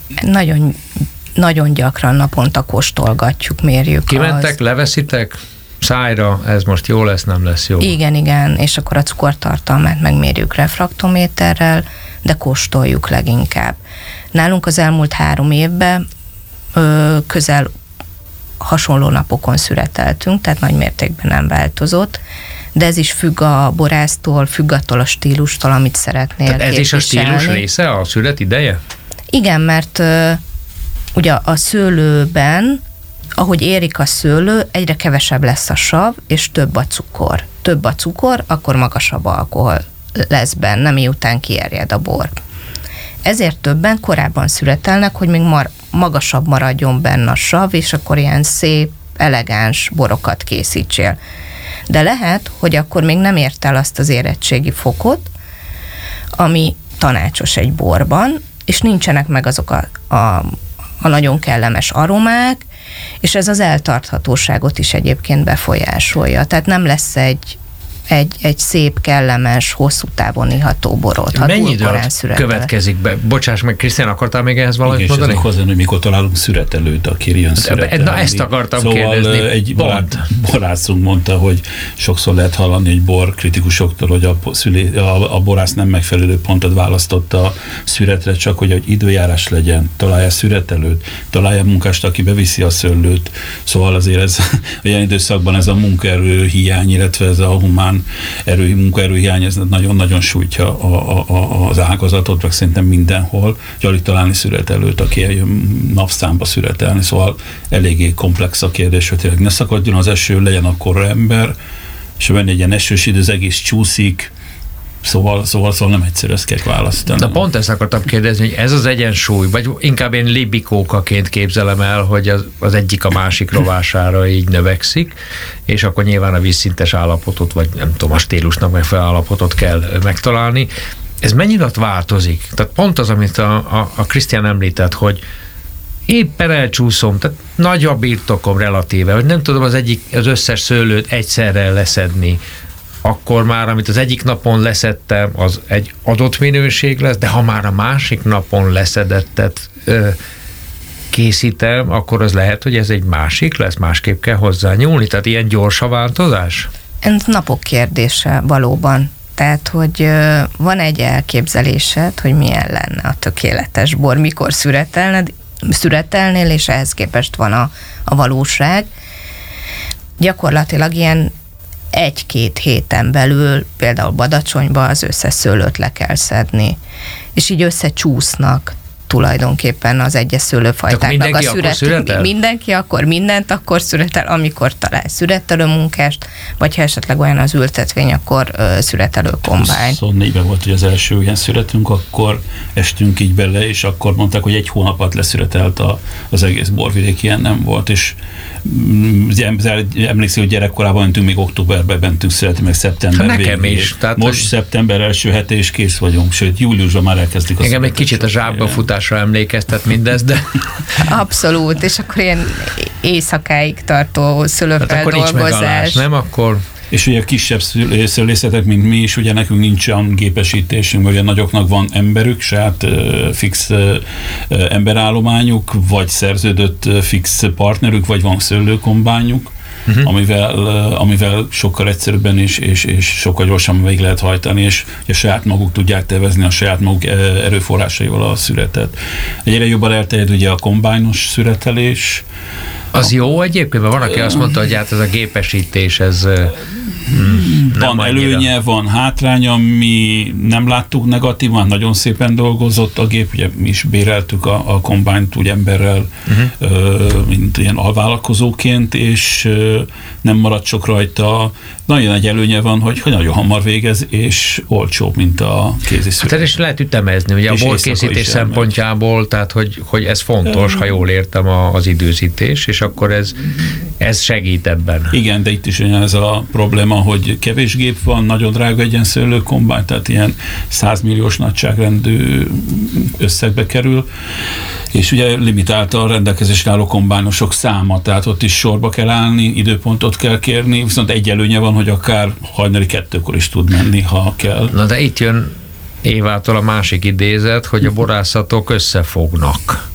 Nagyon, nagyon gyakran naponta kóstolgatjuk, mérjük. Kimentek, leveszitek? Szájra, ez most jó lesz, nem lesz jó? Igen, és akkor a cukortartalmát megmérjük refraktométerrel, de kóstoljuk leginkább. Nálunk az elmúlt 3 évben közel hasonló napokon szüreteltünk, tehát nagy mértékben nem változott, de ez is függ a borásztól, függ attól a stílustól, amit szeretnél tehát ez képviselni. is a stílus része, a szület ideje? Igen, mert ugye a szőlőben, ahogy érik a szőlő, egyre kevesebb lesz a sav, és több a cukor. Több a cukor, akkor magasabb alkohol lesz benne, miután kierjed a bor. Ezért többen korábban szüretelnek, hogy még magasabb maradjon benne a sav, és akkor ilyen szép, elegáns borokat készítsél. De lehet, hogy akkor még nem ért el azt az érettségi fokot, ami tanácsos egy borban, és nincsenek meg azok a nagyon kellemes aromák, és ez az eltarthatóságot is egyébként befolyásolja. Tehát nem lesz egy szép, kellemes, hosszú távon iható borot. Mennyi idő következik be? Bocsáss meg, Krisztián, akartál még ehhez valamit mondani? Igen, és hozzá, hogy mikor találunk szüretelőt, aki jön szüretelni. Na ezt akartam kérdezni. Szóval egy borászunk mondta, hogy sokszor lehet hallani egy bor kritikusoktól, hogy a borász nem megfelelő pontot választotta a szüretre, csak hogy időjárás legyen, találja szüretelőt, találja munkást, aki beviszi a szőlőt. Szóval azért ez a ilyen időszakban ez a munkaerő hiány, illetve ez a humán munkaerőhiány, ez nagyon-nagyon sújtja az ágazatot, meg szerintem mindenhol. Alig találni szüretelőt, aki eljön napszámba szüretelni, szóval eléggé komplex a kérdés, hogy tényleg ne szakadjon az eső, legyen akkor ember, és venni egy ilyen esős idő, az egész csúszik, Szóval nem egyszerű, ezt kell választani. De pont ezt akartam kérdezni, hogy ez az egyensúly, vagy inkább én libikókaként képzelem el, hogy az egyik a másik rovására így növekszik, és akkor nyilván a vízszintes állapotot, vagy nem tudom, a stílusnak megfelelő állapotot kell megtalálni. Ez mennyire változik? Tehát pont az, amit a Krisztián említett, hogy éppen elcsúszom, tehát nagy a birtokom relatíve, hogy nem tudom az összes szőlőt egyszerre leszedni, akkor már, amit az egyik napon leszettem, az egy adott minőség lesz, de ha már a másik napon leszedettet készítem, akkor az lehet, hogy ez egy másik lesz, másképp kell hozzá nyúlni, tehát ilyen gyors a változás? Ez napok kérdése valóban. Tehát, hogy van egy elképzelésed, hogy milyen lenne a tökéletes bor, mikor szüretelnél, és ehhez képest van a valóság. Gyakorlatilag ilyen 1-2 héten belül például Badacsonyba az összes szőlőt le kell szedni, és így összecsúsznak tulajdonképpen az egyes szőlőfajtáknak a szüretel. Mindenki akkor mindent akkor szüretel, amikor talál szüretelő munkást, vagy ha esetleg olyan az ültetvény, akkor szüretelő kombány. 24-ben volt, hogy az első ilyen szüretünk, akkor estünk így bele, és akkor mondták, hogy 1 hónapot leszüretelt az egész borvidék, ilyen nem volt, és emlékszik, hogy gyerekkorában mentünk, még októberben mentünk születni, meg szeptember nekem is. Tehát most szeptember első hete, és kész vagyunk, sőt, júliusban már elkezdik a engem egy kicsit a zsákba futásra emlékeztet mindez, de... Abszolút, és akkor ilyen éjszakáig tartó szőlőfeldolgozás. Akkor nincs megállás, nem? Akkor... És ugye a kisebb szőlészetek, mint mi is, ugye nekünk nincs olyan gépesítésünk, ugye nagyoknak van emberük, saját fix emberállományuk, vagy szerződött fix partnerük, vagy van szőlőkombányuk, amivel sokkal egyszerűbben és sokkal gyorsabban végig lehet hajtani, és a saját maguk tudják tevezni a saját maguk erőforrásaival a szüretet. Egyre jobban elterjed ugye a kombájnos szüretelés. Az jó egyébként, mert van, aki azt mondta, hogy hát ez a gépesítés, ez van előnye, van hátránya, mi nem láttuk negatívan, nagyon szépen dolgozott a gép, ugye mi is béreltük a kombányt úgy emberrel, mint ilyen alvállalkozóként, és nem maradt sok rajta. Nagyon nagy előnye van, hogy nagyon hamar végez, és olcsóbb, mint a kézi szület. Hát is lehet ütemezni, ugye a borkészítés szempontjából, tehát hogy ez fontos, ha jól értem az időzítés, és akkor ez segít ebben. Igen, de itt is ez a probléma, hogy kevés gép van, nagyon drága egy ilyen szőlőkombány, tehát ilyen 100 milliós nagyságrendű összegbe kerül, és ugye limitált a rendelkezésre álló kombánosok száma, tehát ott is sorba kell állni, időpontot kell kérni, viszont egy előnye van, hogy akár hajnali 2-kor is tud menni, ha kell. Na de itt jön Évától a másik idézet, hogy a borászatok összefognak.